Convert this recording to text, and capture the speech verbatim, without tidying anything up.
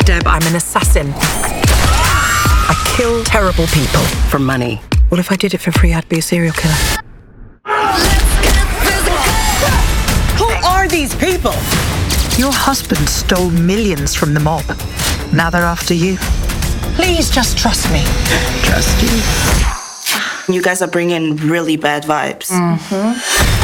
Deb, I'm an assassin. I kill terrible people for money. What if I did it for free? I'd be a serial killer. Who are these people? Your husband stole millions from the mob. Now they're after you. Please just trust me. Trust you. You guys are bringing really bad vibes. Mm-hmm.